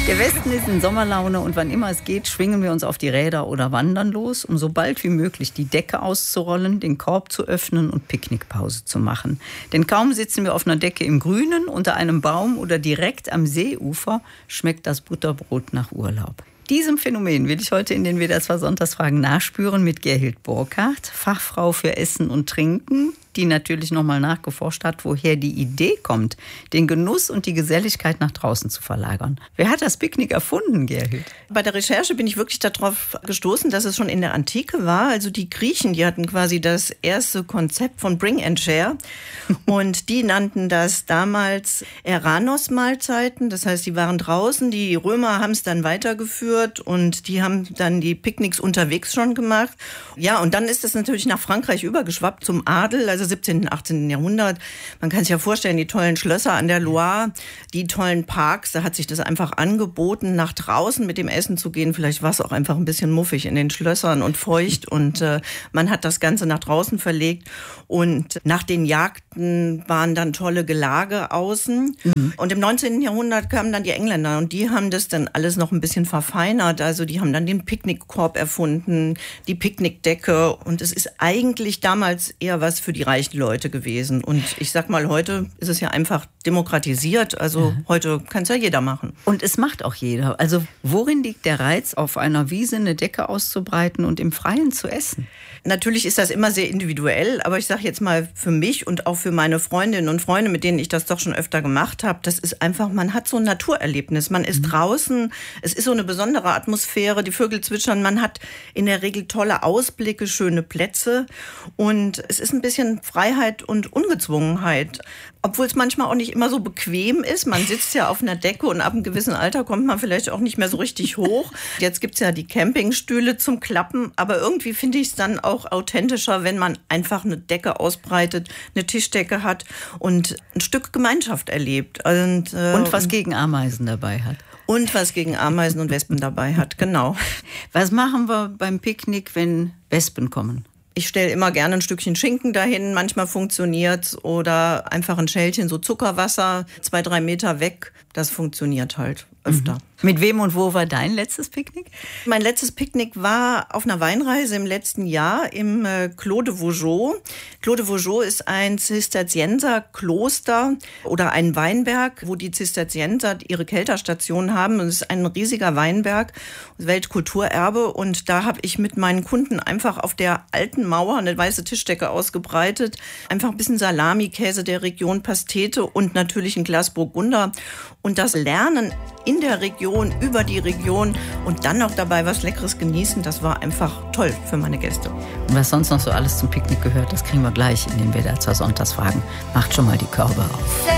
Der Westen ist in Sommerlaune und wann immer es geht, schwingen wir uns auf die Räder oder wandern los, um so bald wie möglich die Decke auszurollen, den Korb zu öffnen und Picknickpause zu machen. Denn kaum sitzen wir auf einer Decke im Grünen, unter einem Baum oder direkt am Seeufer, schmeckt das Butterbrot nach Urlaub. Diesem Phänomen will ich heute in den WDR 2 Sonntagsfragen nachspüren mit Gerhild Burkhardt, Fachfrau für Essen und Trinken, die natürlich nochmal nachgeforscht hat, woher die Idee kommt, den Genuss und die Geselligkeit nach draußen zu verlagern. Wer hat das Picknick erfunden, Gerhild? Bei der Recherche bin ich wirklich darauf gestoßen, dass es schon in der Antike war. Also die Griechen, die hatten quasi das erste Konzept von Bring and Share. Und die nannten das damals Eranos-Mahlzeiten. Das heißt, die waren draußen, die Römer haben es dann weitergeführt und die haben dann die Picknicks unterwegs schon gemacht. Ja, und dann ist es natürlich nach Frankreich übergeschwappt zum Adel, also 17. und 18. Jahrhundert. Man kann sich ja vorstellen, die tollen Schlösser an der Loire, die tollen Parks, da hat sich das einfach angeboten, nach draußen mit dem Essen zu gehen. Vielleicht war es auch einfach ein bisschen muffig in den Schlössern und feucht und man hat das Ganze nach draußen verlegt und nach den Jagden waren dann tolle Gelage außen. Und im 19. Jahrhundert kamen dann die Engländer und die haben das dann alles noch ein bisschen verfeinert. Also die haben dann den Picknickkorb erfunden, die Picknickdecke und es ist eigentlich damals eher was für die reichen Leute gewesen. Und ich sag mal, heute ist es ja einfach demokratisiert. Also heute kann es ja jeder machen. Und es macht auch jeder. Also worin liegt der Reiz, auf einer Wiese eine Decke auszubreiten und im Freien zu essen? Natürlich ist das immer sehr individuell, aber ich sage jetzt mal für mich und auch für meine Freundinnen und Freunde, mit denen ich das doch schon öfter gemacht habe, das ist einfach, man hat so ein Naturerlebnis. Man ist draußen, es ist so eine besondere Atmosphäre, die Vögel zwitschern, man hat in der Regel tolle Ausblicke, schöne Plätze und es ist ein bisschen Freiheit und Ungezwungenheit. Obwohl es manchmal auch nicht immer so bequem ist. Man sitzt ja auf einer Decke und ab einem gewissen Alter kommt man vielleicht auch nicht mehr so richtig hoch. Jetzt gibt's ja die Campingstühle zum Klappen, aber irgendwie finde ich es dann auch authentischer, wenn man einfach eine Decke ausbreitet, eine Tischdecke hat und ein Stück Gemeinschaft erlebt. Und was gegen Ameisen dabei hat. Und was gegen Ameisen und Wespen dabei hat, genau. Was machen wir beim Picknick, wenn Wespen kommen? Ich stelle immer gerne ein Stückchen Schinken dahin, manchmal funktioniert's oder einfach ein Schälchen so Zuckerwasser, 2-3 Meter weg, das funktioniert halt öfter. Mit wem und wo war dein letztes Picknick? Mein letztes Picknick war auf einer Weinreise im letzten Jahr im Clos de Vougeot. Clos de Vougeot ist ein Zisterzienserkloster oder ein Weinberg, wo die Zisterzienser ihre Kelterstation haben. Und es ist ein riesiger Weinberg, Weltkulturerbe. Und da habe ich mit meinen Kunden einfach auf der alten Mauer eine weiße Tischdecke ausgebreitet. Einfach ein bisschen Salami, Käse der Region, Pastete und natürlich ein Glas Burgunder. Und das Lernen in der Region, über die Region und dann noch dabei was Leckeres genießen, das war einfach toll für meine Gäste. Und was sonst noch so alles zum Picknick gehört, das kriegen wir gleich in den WDR 2 Sonntagsfragen. Macht schon mal die Körbe auf.